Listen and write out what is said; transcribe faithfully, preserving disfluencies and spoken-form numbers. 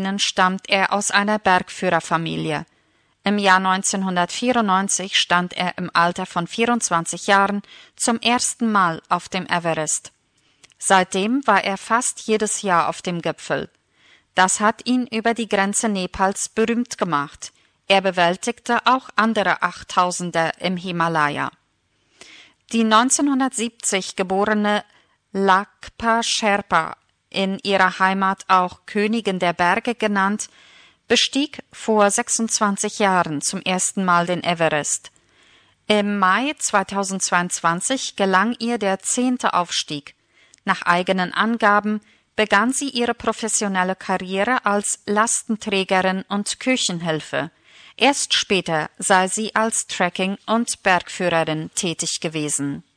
ihnen stammt er aus einer Bergführerfamilie. Im Jahr neunzehnhundertvierundneunzig stand er im Alter von vierundzwanzig Jahren zum ersten Mal auf dem Everest. Seitdem war er fast jedes Jahr auf dem Gipfel. Das hat ihn über die Grenze Nepals berühmt gemacht. Er bewältigte auch andere Achttausender im Himalaya. Die neunzehnhundertsiebzig geborene Lakpa Sherpa, in ihrer Heimat auch Königin der Berge genannt, bestieg vor sechsundzwanzig Jahren zum ersten Mal den Everest. Im Mai zweitausendzweiundzwanzig gelang ihr der zehnte Aufstieg. Nach eigenen Angaben begann sie ihre professionelle Karriere als Lastenträgerin und Küchenhilfe. Erst später sei sie als Trekking- und Bergführerin tätig gewesen.